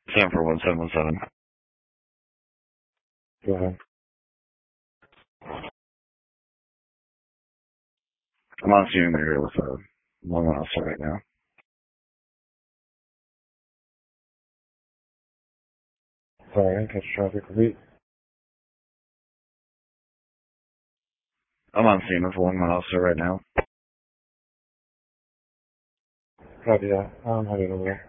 Sanford 1717. Go ahead. I'm on Zoom here with one officer right now. Sorry, I didn't catch traffic. Repeat. I'm on scene with one officer right now. Copy that. I'm headed over there.